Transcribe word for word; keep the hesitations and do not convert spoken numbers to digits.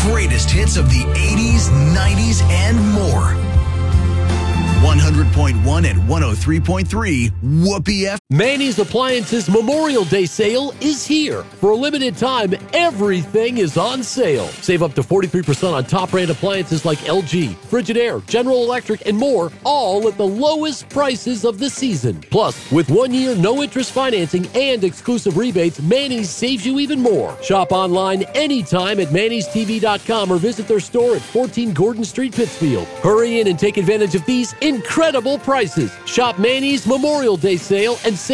greatest hits of the eighties, nineties, and more. one hundred point one and one oh three point three Whoopee F. Manny's Appliances Memorial Day sale is here. For a limited time, everything is on sale. Save up to forty-three percent on top brand appliances like L G, Frigidaire, General Electric, and more, all at the lowest prices of the season. Plus, with one year no interest financing and exclusive rebates, Manny's saves you even more. Shop online anytime at mannys t v dot com or visit their store at fourteen Gordon Street, Pittsfield. Hurry in and take advantage of these incredible prices. Shop Manny's Memorial Day sale and save